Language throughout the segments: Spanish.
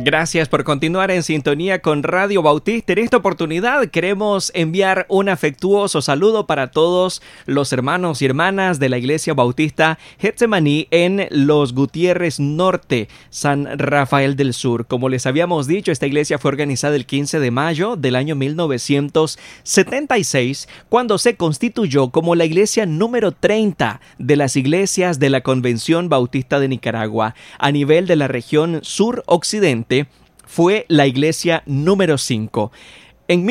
Gracias por continuar en sintonía con Radio Bautista. En esta oportunidad queremos enviar un afectuoso saludo para todos los hermanos y hermanas de la Iglesia Bautista Getsemaní en Los Gutiérrez Norte, San Rafael del Sur. Como les habíamos dicho, esta iglesia fue organizada el 15 de mayo del año 1976, cuando se constituyó como la iglesia número 30 de las iglesias de la Convención Bautista de Nicaragua. A nivel de la región sur-occidente, fue la iglesia número 5. En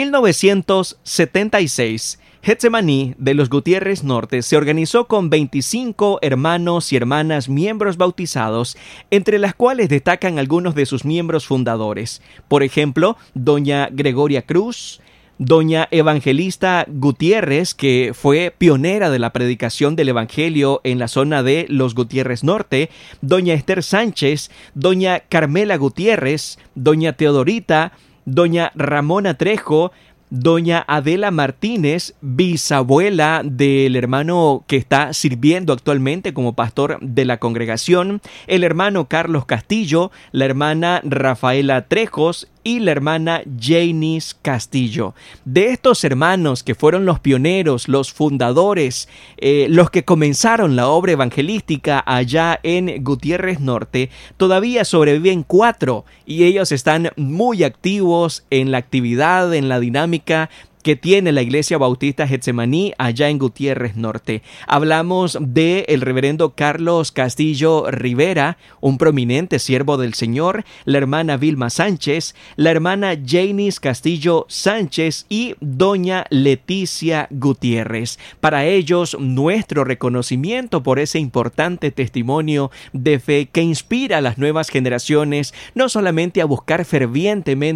1976, Getsemaní de los Gutiérrez Norte se organizó con 25 hermanos y hermanas miembros bautizados, entre las cuales destacan algunos de sus miembros fundadores. Por ejemplo, doña Gregoria Cruz, doña Evangelista Gutiérrez, que fue pionera de la predicación del Evangelio en la zona de Los Gutiérrez Norte, doña Esther Sánchez, doña Carmela Gutiérrez, doña Teodorita, doña Ramona Trejo, doña Adela Martínez, bisabuela del hermano que está sirviendo actualmente como pastor de la congregación, el hermano Carlos Castillo, la hermana Rafaela Trejos y la hermana Janice Castillo. De estos hermanos que fueron los pioneros, los fundadores, los que comenzaron la obra evangelística allá en Gutiérrez Norte, todavía sobreviven 4 y ellos están muy activos en la actividad, en la dinámica que tiene la Iglesia Bautista Getsemaní allá en Gutiérrez Norte. Hablamos de el reverendo Carlos Castillo Rivera, un prominente siervo del Señor, la hermana Vilma Sánchez, la hermana Janice Castillo Sánchez y doña Leticia Gutiérrez. Para ellos, nuestro reconocimiento por ese importante testimonio de fe que inspira a las nuevas generaciones no solamente a buscar fervientemente